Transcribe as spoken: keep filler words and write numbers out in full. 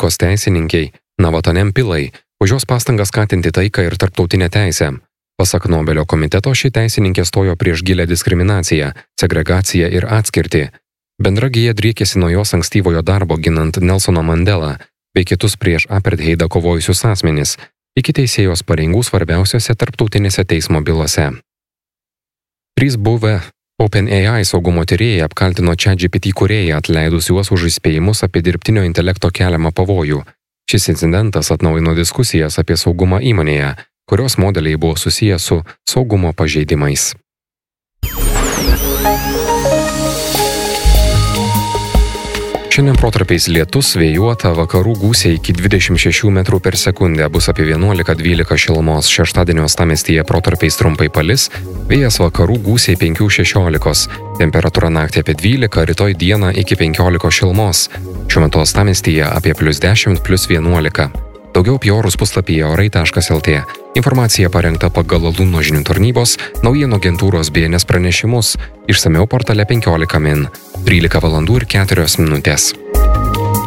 Amerikos teisininkiai Navatanem Pillai už jos pastangas skatinti taiką ir tarptautinę teisę. Pasak Nobelio komiteto, ši teisininkė stojo prieš gilę diskriminaciją, segregaciją ir atskirtį. Bendra gija driekėsi nuo jos ankstyvojo darbo ginant Nelsoną Mandelą bei kitus prieš apartheidą kovojusius asmenis, iki teisėjos pareigų svarbiausiose tarptautinėse teismo bylose. Trys buvę OpenAI saugumo tyrėjai apkaltino ChatGPT kūrėją atleidus juos už įspėjimus apie dirbtinio intelekto keliamą pavojų. Šis incidentas atnaujino diskusijas apie saugumą įmonėje, kurios modeliai buvo susiję su saugumo pažeidimais. Šiandien protarpiais lietus, vėjuota, vakarų gūsiai iki dvidešimt šešių metrų per sekundę, bus apie vienuolika dvylika šilumos, šeštadienio uostamiestyje protarpiais trumpai palis, vėjas vakarų gūsiai penki šešiolika, temperatūra naktį apie dvylika, rytoj dieną iki penkiolika šilumos, šiuo metu uostamiestyje apie plius dešimt, plius vienuolika. Daugiau apie orus puslapyje orai taškas lt. Informacija parengta pagal Luno žinių tarnybos, naujienų agentūros B N S pranešimus, išsamiau portale penkiolika min. trylika valandų ir keturios minutės.